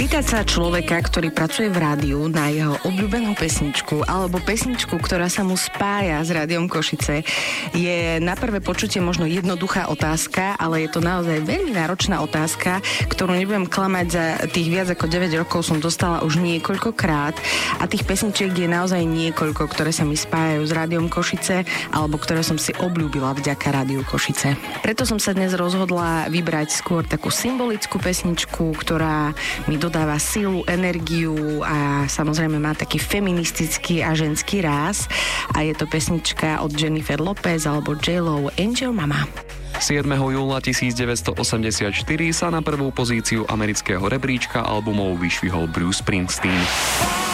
Spýtať sa človeka, ktorý pracuje v rádiu, na jeho obľúbenú pesničku alebo pesničku, ktorá sa mu spája s Rádiom Košice, je na prvé počutie možno jednoduchá otázka, ale je to naozaj veľmi náročná otázka, ktorú nebudem klamať, za tých viac ako 9 rokov som dostala už niekoľkokrát a tých pesničiek je naozaj niekoľko, ktoré sa mi spájajú s Rádiom Košice alebo ktoré som si obľúbila vďaka Rádiu Košice. Preto som sa dnes rozhodla vybrať skôr takú symbolickú pesničku, ktorá mi dodáva silu, energiu a samozrejme má taký feministický a ženský ráz a je to pesnička od Jennifer Lopez alebo J.Lo, Angel Mama. 7. júla 1984 sa na prvú pozíciu amerického rebríčka albumov vyšvihol Bruce Springsteen.